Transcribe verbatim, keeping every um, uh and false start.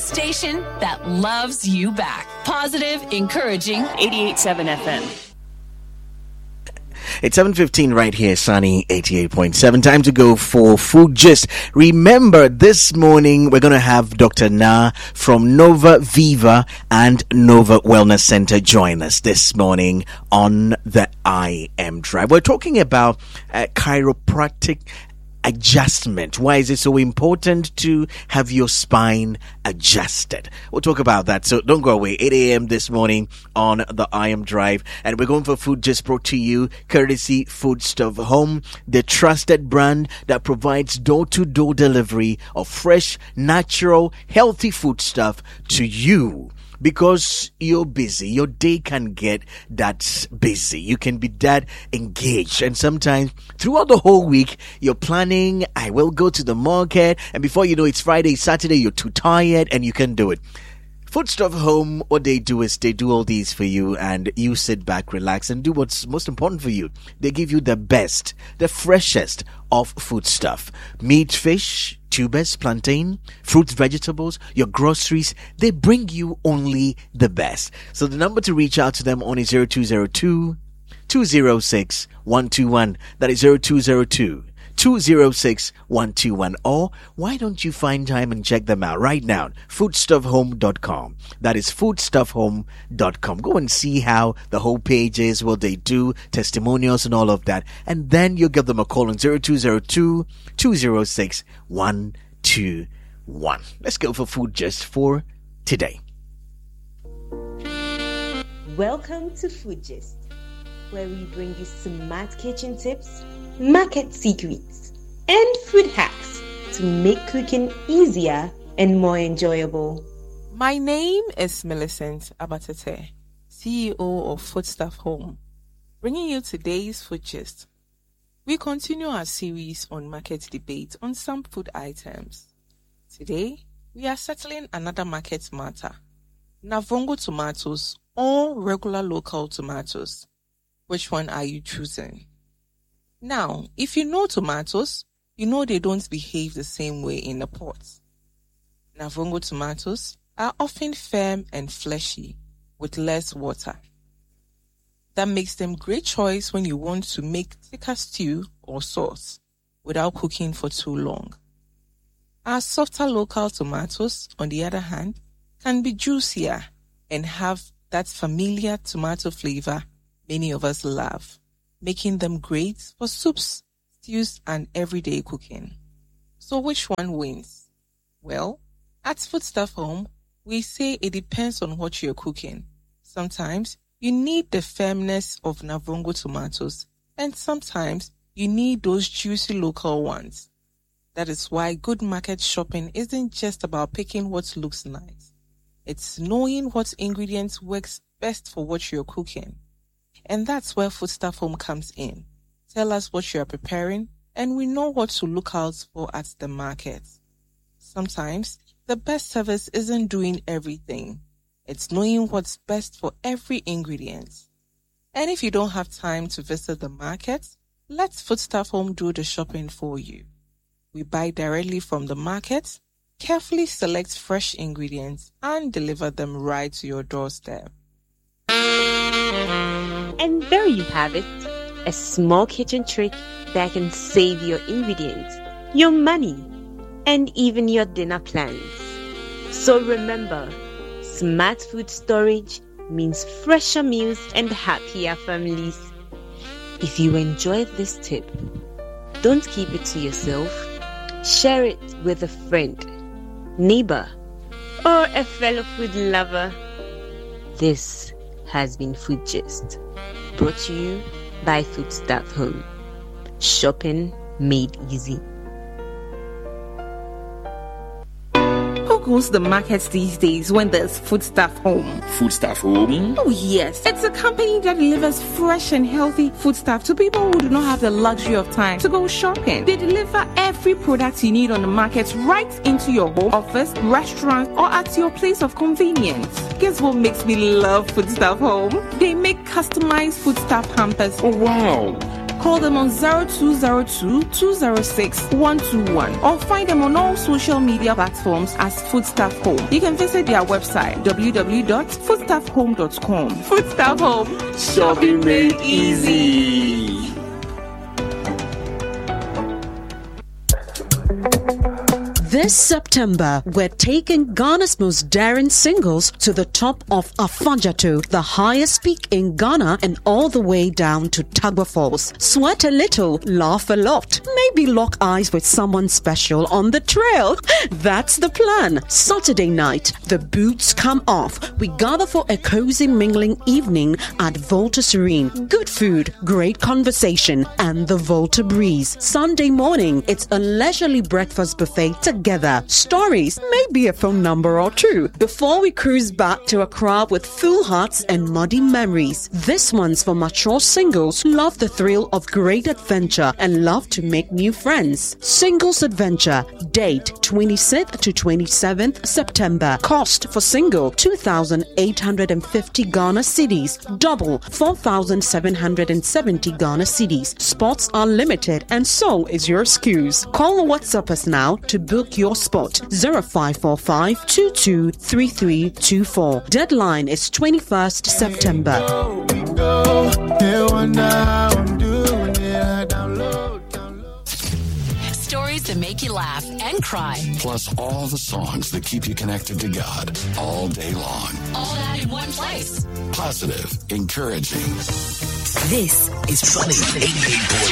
station that loves you back. Positive, encouraging, eighty-eight point seven F M. It's seven fifteen right here, Sunny eighty-eight point seven. Time to go for Food Gist. Remember, this morning we're going to have Doctor Na from Nova Viva and Nova Wellness Center join us this morning on the I M Drive. We're talking about uh, chiropractic adjustment. Why is it so important to have your spine adjusted? We'll talk about that, so don't go away. eight a.m. this morning on the I M Drive, and we're going for Food Just brought to you courtesy Foodstuff Home, the trusted brand that provides door-to-door delivery of fresh, natural, healthy food stuff to you. Because you're busy, your day can get that busy. You can be that engaged. And sometimes throughout the whole week, you're planning, I will go to the market. And before you know it's Friday, Saturday, you're too tired and you can do it. Foodstuff Home, what they do is they do all these for you, and you sit back, relax, and do what's most important for you. They give you the best, the freshest of foodstuff. Meat, fish, tubers, plantain, fruits, vegetables, your groceries. They bring you only the best. So the number to reach out to them on is zero two zero two, two zero six, one two one. That is zero two zero two, two zero six, one two one. Or why don't you find time and check them out right now? foodstuff home dot com. That is foodstuff home dot com. Go and see how the whole page is, what they do, testimonials and all of that. And then you give them a call on zero two zero two, two zero six, one two one. Let's go for Food Just for today. Welcome to Food Gist, where we bring you smart kitchen tips, market secrets, and food hacks to make cooking easier and more enjoyable. My name is Millicent Abatete, C E O of Foodstuff Home, bringing you today's Food Gist. We continue our series on market debate on some food items. Today, we are settling another market matter: Navongo tomatoes or regular local tomatoes. Which one are you choosing? Now, if you know tomatoes, you know they don't behave the same way in the pot. Navongo tomatoes are often firm and fleshy with less water. That makes them great choice when you want to make thicker stew or sauce without cooking for too long. Our softer local tomatoes, on the other hand, can be juicier and have that familiar tomato flavor many of us love, making them great for soups, stews, and everyday cooking. So which one wins? Well, at Foodstuff Home, we say it depends on what you're cooking. Sometimes you need the firmness of Navongo tomatoes, and sometimes you need those juicy local ones. That is why good market shopping isn't just about picking what looks nice. It's knowing what ingredients works best for what you're cooking. And that's where Foodstuff Home comes in. Tell us what you are preparing, and we know what to look out for at the market. Sometimes, the best service isn't doing everything. It's knowing what's best for every ingredient. And if you don't have time to visit the market, let Foodstuff Home do the shopping for you. We buy directly from the market, carefully select fresh ingredients, and deliver them right to your doorstep. And there you have it, a small kitchen trick that can save your ingredients, your money, and even your dinner plans. So remember, smart food storage means fresher meals and happier families. If you enjoyed this tip, don't keep it to yourself. Share it with a friend, neighbor, or a fellow food lover. This has been Food Gist, brought to you by Foodstuff Home. Shopping made easy. Who goes to the markets these days when there's Foodstuff Home? Foodstuff Home? Oh yes, it's a company that delivers fresh and healthy foodstuff to people who do not have the luxury of time to go shopping. They deliver every product you need on the market right into your home, office, restaurant, or at your place of convenience. Guess what makes me love Foodstuff Home? They make customized foodstuff hampers. Oh wow! Call them on zero two zero two, two zero six, one two one or find them on all social media platforms as Foodstuff Home. You can visit their website w w w dot foodstuff home dot com. Foodstuff Home, shopping made easy. This September, we're taking Ghana's most daring singles to the top of Afanjato, the highest peak in Ghana, and all the way down to Tagba Falls. Sweat a little, laugh a lot, maybe lock eyes with someone special on the trail. That's the plan. Saturday night, the boots come off. We gather for a cozy mingling evening at Volta Serene. Good food, great conversation, and the Volta breeze. Sunday morning, it's a leisurely breakfast buffet together. Stories, maybe a phone number or two, before we cruise back to Accra with full hearts and muddy memories. This one's for mature singles who love the thrill of great adventure and love to make new friends. Singles Adventure, date twenty-sixth to twenty-seventh September. Cost for single two thousand eight hundred fifty Ghana cedis, double four thousand seven hundred seventy Ghana cedis. Spots are limited and so is your excuse. Call or WhatsApp us now to book your spot. zero five four five, two two three three two four. Deadline is twenty-first September. Stories that make you laugh and cry. Plus all the songs that keep you connected to God all day long. All that in one place. Positive, encouraging. This is Funny eighty-eight point seven.